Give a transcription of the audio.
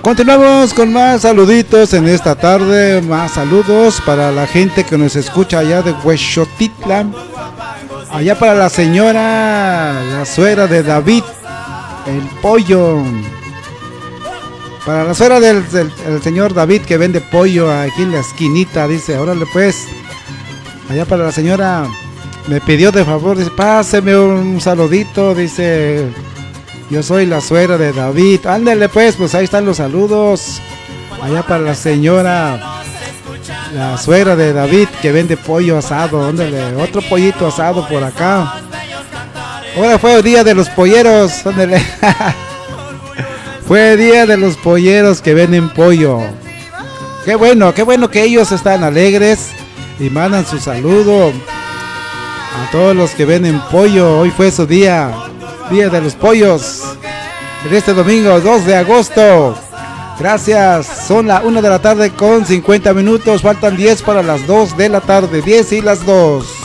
Continuamos con más saluditos en esta tarde, más saludos para la gente que nos escucha allá de Huexotitlan, allá para la señora, la suegra de David, el pollo, para la suegra del señor David que vende pollo aquí en la esquinita, dice, órale pues, allá para la señora, me pidió de favor, dice, páseme un saludito, dice, yo soy la suegra de David. Ándale pues ahí están los saludos. Allá para la señora, la suegra de David que vende pollo asado. Ándale, otro pollito asado por acá. Ahora fue el día de los polleros. Ándale. Fue el día de los polleros que venden pollo. Qué bueno que ellos están alegres y mandan su saludo a todos los que venden pollo. Hoy fue su día. Día de los pollos en este domingo 2 de agosto. Gracias, son la 1 de la tarde con 50 minutos. Faltan 10 para las 2 de la tarde, 10 y las 2.